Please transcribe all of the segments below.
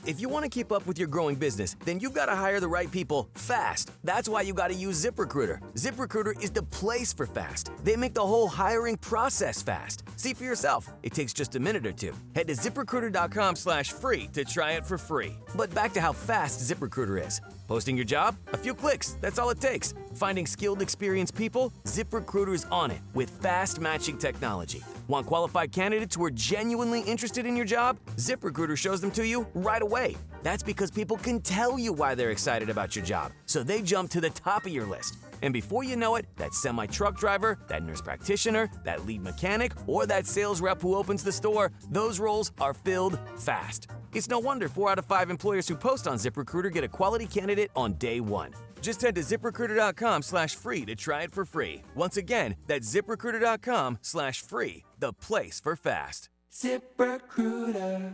If you want to keep up with your growing business, then you've got to hire the right people fast. That's why you got to use ZipRecruiter. ZipRecruiter is the place for fast. They make the whole hiring process fast. See for yourself. It takes just a minute or two. Head to ZipRecruiter.com/free to try it for free. But back to how fast ZipRecruiter is. Posting your job? A few clicks. That's all it takes. Finding skilled, experienced people? ZipRecruiter's on it with fast matching technology. Want qualified candidates who are genuinely interested in your job? ZipRecruiter shows them to you right away. That's because people can tell you why they're excited about your job, so they jump to the top of your list. And before you know it, that semi-truck driver, that nurse practitioner, that lead mechanic, or that sales rep who opens the store, those roles are filled fast. It's no wonder 4 out of 5 employers who post on ZipRecruiter get a quality candidate on day one. Just head to ZipRecruiter.com/free to try it for free. Once again, that's ZipRecruiter.com/free, the place for fast. ZipRecruiter.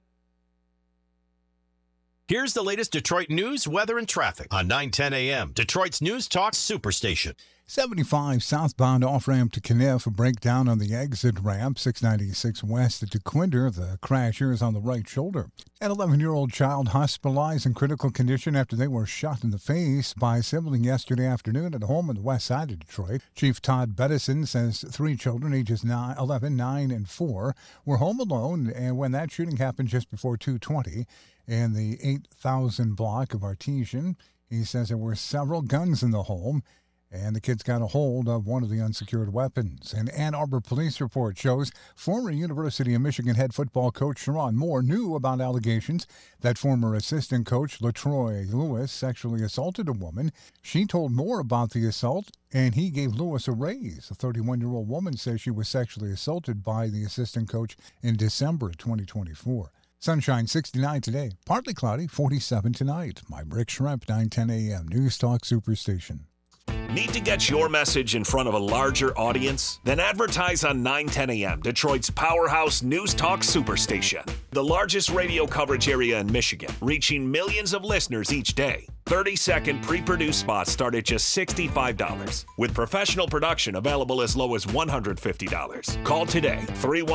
Here's the latest Detroit news, weather, and traffic on 9:10 a.m. Detroit's News Talk Superstation. 75 southbound off-ramp to Caniff, a breakdown on the exit ramp. 696 west to Quinder, the crash here is on the right shoulder. An 11-year-old child hospitalized in critical condition after they were shot in the face by a sibling yesterday afternoon at a home on the west side of Detroit. Chief Todd Bettison says 3 children, ages 11, 9, and 4, were home alone and when that shooting happened just before 2:20 in the 8,000 block of Artesian. He says there were several guns in the home, and the kids got a hold of one of the unsecured weapons. An Ann Arbor police report shows former University of Michigan head football coach Sharon Moore knew about allegations that former assistant coach LaTroy Lewis sexually assaulted a woman. She told Moore about the assault, and he gave Lewis a raise. A 31-year-old woman says she was sexually assaulted by the assistant coach in December 2024. Sunshine 69 today, partly cloudy 47 tonight. I'm Rick Schremp, 9:10 a.m. News Talk Superstation. Need to get your message in front of a larger audience? Then advertise on 9:10 a.m., Detroit's powerhouse News Talk Superstation. The largest radio coverage area in Michigan, reaching millions of listeners each day. 30-second pre-produced spots start at just $65, with professional production available as low as $150. Call today,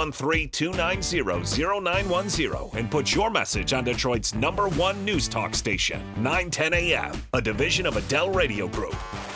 313-290-0910, and put your message on Detroit's #1 News Talk station, 9:10 a.m., a division of Adele Radio Group.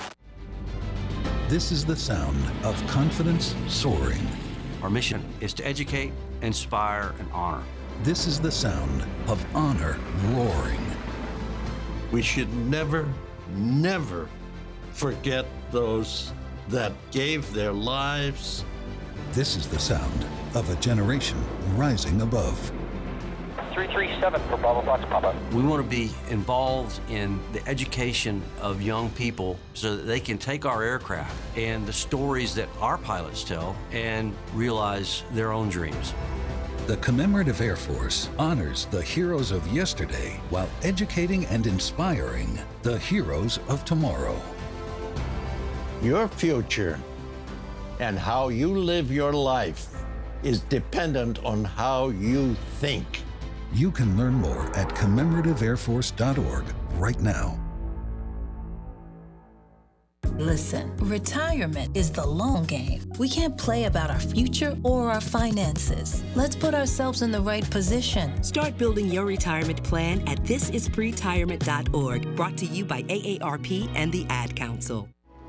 This is the sound of confidence soaring. Our mission is to educate, inspire, and honor. This is the sound of honor roaring. We should never, never forget those that gave their lives. This is the sound of a generation rising above. 337 for Bravo Fox Papa. We want to be involved in the education of young people so that they can take our aircraft and the stories that our pilots tell and realize their own dreams. The Commemorative Air Force honors the heroes of yesterday while educating and inspiring the heroes of tomorrow. Your future and how you live your life is dependent on how you think. You can learn more at commemorativeairforce.org right now. Listen, retirement is the long game. We can't play about our future or our finances. Let's put ourselves in the right position. Start building your retirement plan at thisispretirement.org. Brought to you by AARP and the Ad Council.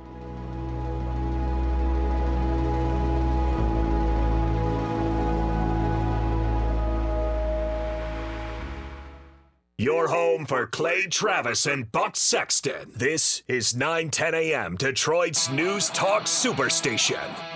Your home for Clay Travis and Buck Sexton. This is 9:10 a.m. Detroit's News Talk Superstation.